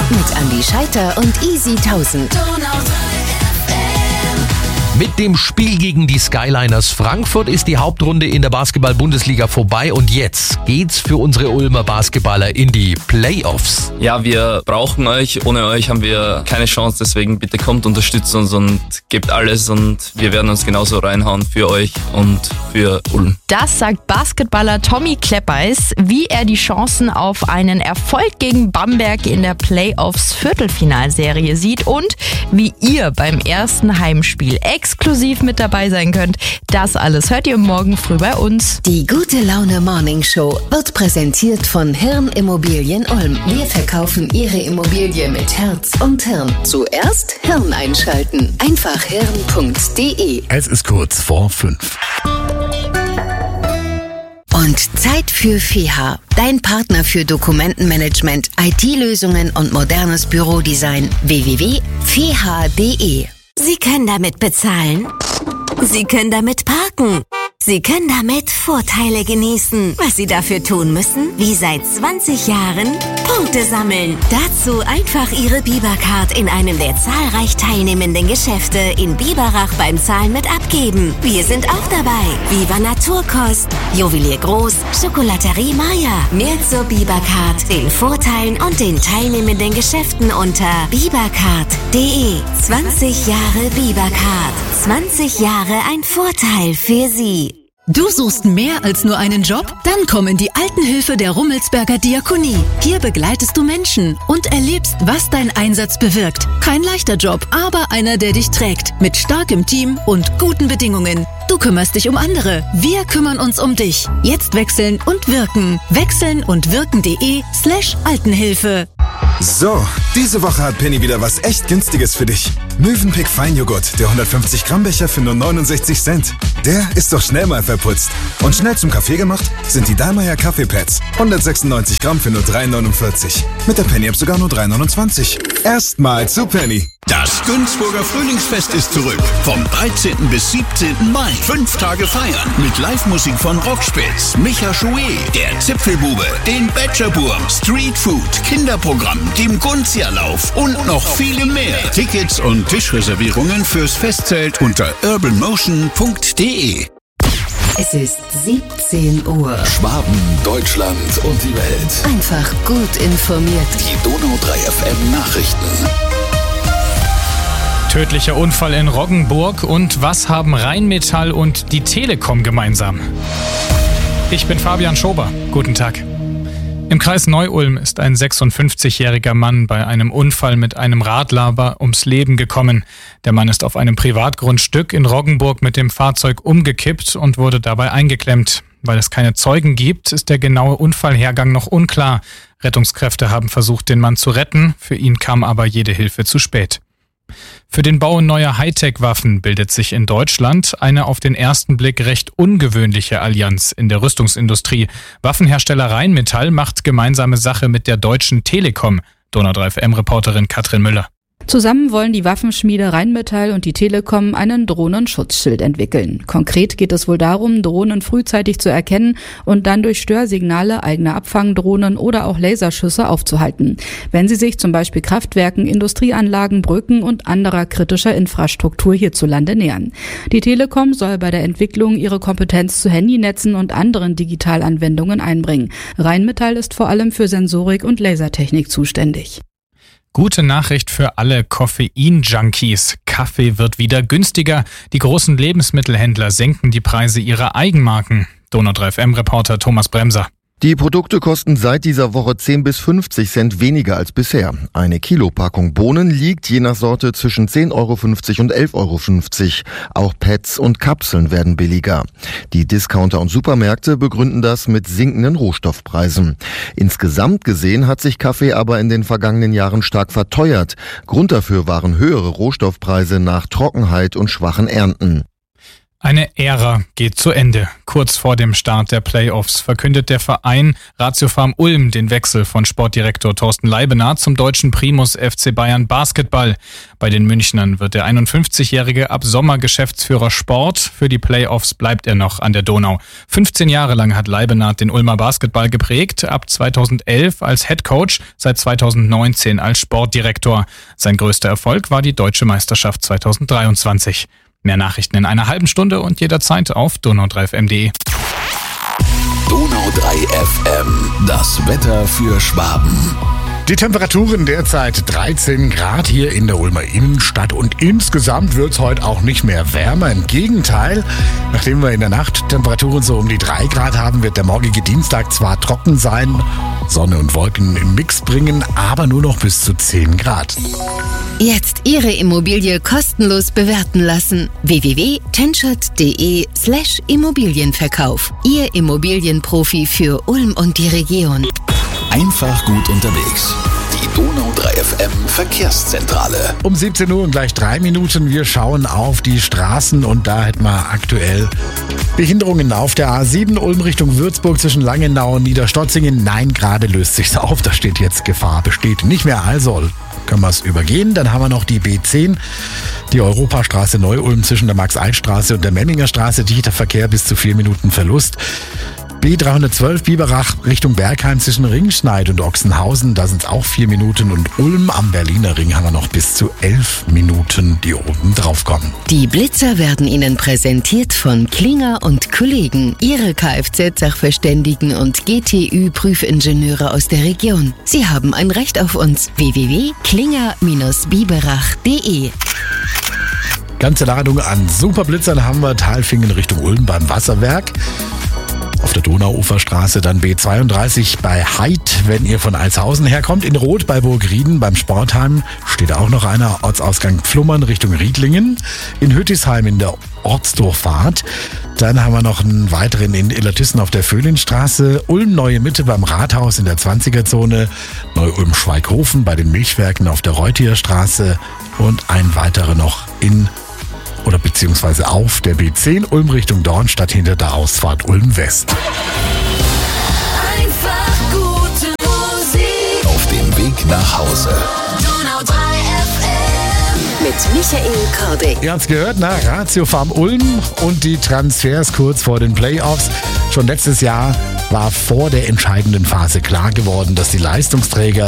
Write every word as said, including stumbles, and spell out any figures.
Mit Andi Scheiter und Easy tausend. Mit dem Spiel gegen die Skyliners Frankfurt ist die Hauptrunde in der Basketball-Bundesliga vorbei und jetzt geht's für unsere Ulmer Basketballer in die Playoffs. Ja, wir brauchen euch. Ohne euch haben wir keine Chance, deswegen bitte kommt, unterstützt uns und gebt alles und wir werden uns genauso reinhauen für euch und für Ulm. Das sagt Basketballer Tommy Kleppeis, wie er die Chancen auf einen Erfolg gegen Bamberg in der Playoffs-Viertelfinalserie sieht und wie ihr beim ersten Heimspiel exklusiv mit dabei sein könnt. Das alles hört ihr morgen früh bei uns. Die Gute Laune Morning Show wird präsentiert von Hirn Immobilien Ulm. Wir verkaufen Ihre Immobilie mit Herz und Hirn. Zuerst Hirn einschalten. Einfach hirn punkt de. Es ist kurz vor fünf. Und Zeit für F E H, dein Partner für Dokumentenmanagement, I T-Lösungen und modernes Bürodesign. w w w punkt f e h punkt de. Sie können damit bezahlen. Sie können damit parken. Sie können damit Vorteile genießen. Was Sie dafür tun müssen? Wie seit zwanzig Jahren? Punkte sammeln. Dazu einfach Ihre Bibercard in einem der zahlreich teilnehmenden Geschäfte in Biberach beim Zahlen mit abgeben. Wir sind auch dabei. Viva Naturkost, Juwelier Groß, Schokolaterie Maya. Mehr zur Bibercard, den Vorteilen und den teilnehmenden Geschäften unter bibercard punkt de. zwanzig Jahre Bibercard. zwanzig Jahre ein Vorteil für Sie. Du suchst mehr als nur einen Job? Dann komm in die Altenhilfe der Rummelsberger Diakonie. Hier begleitest du Menschen und erlebst, was dein Einsatz bewirkt. Kein leichter Job, aber einer, der dich trägt. Mit starkem Team und guten Bedingungen. Du kümmerst dich um andere. Wir kümmern uns um dich. Jetzt wechseln und wirken. Wechseln und wirken.de slash Altenhilfe. So, diese Woche hat Penny wieder was echt Günstiges für dich. Mövenpick Feinjoghurt, der hundertfünfzig Gramm Becher für nur neunundsechzig Cent. Der ist doch schnell mal verputzt. Und schnell zum Kaffee gemacht sind die Dallmayr Kaffeepads. hundertsechsundneunzig Gramm für nur drei neunundvierzig. Mit der Penny-App sogar nur drei neunundzwanzig. Erstmal zu Penny. Das Günzburger Frühlingsfest ist zurück. Vom dreizehnten bis siebzehnten Mai. Fünf Tage feiern. Mit Live-Musik von Rockspitz, Micha Chouet, der Zipfelbube, den Badgerburm, Streetfood, Kinderprogramm, dem Gunzia-Lauf und noch viele mehr. Tickets und Tischreservierungen fürs Festzelt unter urban motion punkt de. Es ist siebzehn Uhr. Schwaben, Deutschland und die Welt. Einfach gut informiert. Die Donau drei F M Nachrichten. Tödlicher Unfall in Roggenburg und was haben Rheinmetall und die Telekom gemeinsam? Ich bin Fabian Schober. Guten Tag. Im Kreis Neu-Ulm ist ein sechsundfünfzigjähriger Mann bei einem Unfall mit einem Radlader ums Leben gekommen. Der Mann ist auf einem Privatgrundstück in Roggenburg mit dem Fahrzeug umgekippt und wurde dabei eingeklemmt. Weil es keine Zeugen gibt, ist der genaue Unfallhergang noch unklar. Rettungskräfte haben versucht, den Mann zu retten. Für ihn kam aber jede Hilfe zu spät. Für den Bau neuer Hightech-Waffen bildet sich in Deutschland eine auf den ersten Blick recht ungewöhnliche Allianz in der Rüstungsindustrie. Waffenhersteller Rheinmetall macht gemeinsame Sache mit der Deutschen Telekom. Donau drei F M-Reporterin Katrin Müller. Zusammen wollen die Waffenschmiede Rheinmetall und die Telekom einen Drohnenschutzschild entwickeln. Konkret geht es wohl darum, Drohnen frühzeitig zu erkennen und dann durch Störsignale eigener Abfangdrohnen oder auch Laserschüsse aufzuhalten, wenn sie sich zum Beispiel Kraftwerken, Industrieanlagen, Brücken und anderer kritischer Infrastruktur hierzulande nähern. Die Telekom soll bei der Entwicklung ihre Kompetenz zu Handynetzen und anderen Digitalanwendungen einbringen. Rheinmetall ist vor allem für Sensorik und Lasertechnik zuständig. Gute Nachricht für alle Koffein-Junkies. Kaffee wird wieder günstiger. Die großen Lebensmittelhändler senken die Preise ihrer Eigenmarken. Donau drei F M-Reporter Thomas Bremser. Die Produkte kosten seit dieser Woche zehn bis fünfzig Cent weniger als bisher. Eine Kilopackung Bohnen liegt je nach Sorte zwischen zehn Euro fünfzig und elf Euro fünfzig. Auch Pads und Kapseln werden billiger. Die Discounter und Supermärkte begründen das mit sinkenden Rohstoffpreisen. Insgesamt gesehen hat sich Kaffee aber in den vergangenen Jahren stark verteuert. Grund dafür waren höhere Rohstoffpreise nach Trockenheit und schwachen Ernten. Eine Ära geht zu Ende. Kurz vor dem Start der Playoffs verkündet der Verein Ratiofarm Ulm den Wechsel von Sportdirektor Thorsten Leibenhardt zum deutschen Primus F C Bayern Basketball. Bei den Münchnern wird der einundfünfzigjährige ab Sommer Geschäftsführer Sport. Für die Playoffs bleibt er noch an der Donau. fünfzehn Jahre lang hat Leibenhardt den Ulmer Basketball geprägt, ab zweitausendelf als Headcoach, seit zweitausendneunzehn als Sportdirektor. Sein größter Erfolg war die Deutsche Meisterschaft zweitausenddreiundzwanzig. Mehr Nachrichten in einer halben Stunde und jederzeit auf donau drei f m punkt de. Donau drei F M, das Wetter für Schwaben. Die Temperaturen derzeit dreizehn Grad hier in der Ulmer Innenstadt und insgesamt wird es heute auch nicht mehr wärmer. Im Gegenteil, nachdem wir in der Nacht Temperaturen so um die drei Grad haben, wird der morgige Dienstag zwar trocken sein, Sonne und Wolken im Mix bringen, aber nur noch bis zu zehn Grad. Jetzt Ihre Immobilie kostenlos bewerten lassen. w w w punkt tenschert punkt de slash Immobilienverkauf. Ihr Immobilienprofi für Ulm und die Region. Einfach gut unterwegs. Die Donau drei F M Verkehrszentrale. Um siebzehn Uhr und gleich drei Minuten. Wir schauen auf die Straßen und da hätten wir aktuell Behinderungen auf der A sieben Ulm Richtung Würzburg zwischen Langenau und Niederstotzingen. Nein, gerade löst sich's auf. Da steht jetzt Gefahr, besteht nicht mehr. Also können wir es übergehen. Dann haben wir noch die B zehn, die Europastraße Neu-Ulm zwischen der Max-Alt-Straße und der Memminger Straße. Dichter Verkehr bis zu vier Minuten Verlust. B dreihundertzwölf Biberach Richtung Bergheim zwischen Ringschneid und Ochsenhausen, da sind es auch vier Minuten und Ulm am Berliner Ring haben wir noch bis zu elf Minuten, die oben drauf kommen. Die Blitzer werden Ihnen präsentiert von Klinger und Kollegen, Ihre Kfz-Sachverständigen und G T Ü-Prüfingenieure aus der Region. Sie haben ein Recht auf uns. w w w punkt klinger Bindestrich biberach punkt de. Ganze Ladung an Superblitzern haben wir Talfingen Richtung Ulm beim Wasserwerk. Auf der Donauuferstraße dann B zweiunddreißig bei Heid, wenn ihr von Alshausen herkommt. In Rot bei Burgrieden beim Sportheim steht auch noch einer. Ortsausgang Pflummern Richtung Riedlingen. In Hüttisheim in der Ortsdurchfahrt. Dann haben wir noch einen weiteren in Illertissen auf der Föhlinstraße. Ulm Neue Mitte beim Rathaus in der zwanziger-Zone. Neu-Ulm-Schweighofen bei den Milchwerken auf der Reutierstraße. Und ein weiterer noch in oder beziehungsweise auf der B zehn Ulm Richtung Dornstadt hinter der Ausfahrt Ulm West. Einfach gute Musik. Auf dem Weg nach Hause. Donau drei F M. Mit Michael Kordek. Ihr habt's gehört, na, Ratiofarm Ulm und die Transfers kurz vor den Playoffs. Schon letztes Jahr war vor der entscheidenden Phase klar geworden, dass die Leistungsträger